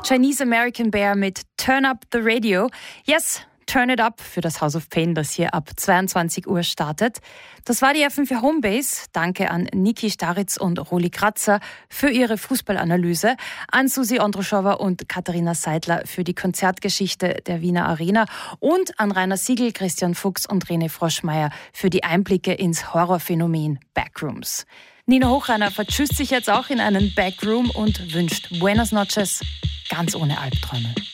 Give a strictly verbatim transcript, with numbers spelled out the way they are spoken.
Chinese American Bear mit Turn Up the Radio. Yes, Turn It Up für das House of Pain, das hier ab zweiundzwanzig Uhr startet. Das war die F fünf vier Homebase. Danke an Niki Staritz und Roli Kratzer für ihre Fußballanalyse, an Susi Ondruschowa und Katharina Seidler für die Konzertgeschichte der Wiener Arena und an Rainer Siegel, Christian Fuchs und René Froschmeier für die Einblicke ins Horrorphänomen Backrooms. Nina Hochreiner vertschüsst sich jetzt auch in einen Backroom und wünscht Buenas noches, ganz ohne Albträume.